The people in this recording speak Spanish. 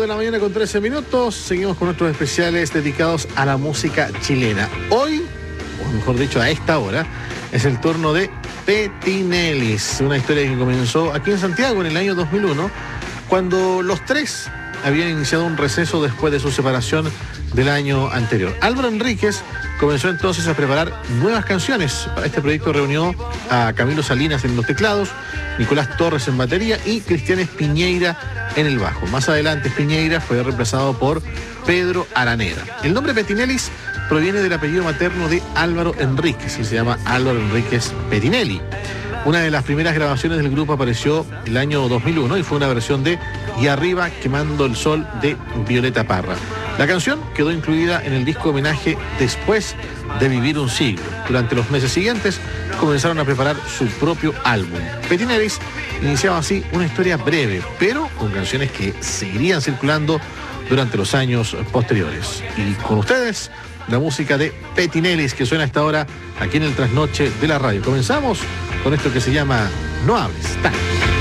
de la mañana con 13 minutos. Seguimos con nuestros especiales dedicados a la música chilena. Hoy, o mejor dicho, a esta hora, es el turno de Petinelis, una historia que comenzó aquí en Santiago en el año 2001, cuando los tres habían iniciado un receso después de su separación del año anterior. Álvaro Enríquez comenzó entonces a preparar nuevas canciones. Para este proyecto reunió a Camilo Salinas en los teclados, Nicolás Torres en batería y Cristian Espiñeira en el bajo. Más adelante Espiñeira fue reemplazado por Pedro Araneda. El nombre Petinelis proviene del apellido materno de Álvaro Enríquez y se llama Álvaro Enríquez Petinelli. Una de las primeras grabaciones del grupo apareció el año 2001 y fue una versión de Y arriba quemando el sol de Violeta Parra. La canción quedó incluida en el disco homenaje Después de vivir un siglo. Durante los meses siguientes comenzaron a preparar su propio álbum. Petinelis iniciaba así una historia breve, pero con canciones que seguirían circulando durante los años posteriores. Y con ustedes, la música de Petinelis que suena hasta ahora aquí en el Trasnoche de la radio. Comenzamos con esto que se llama No hables tanto.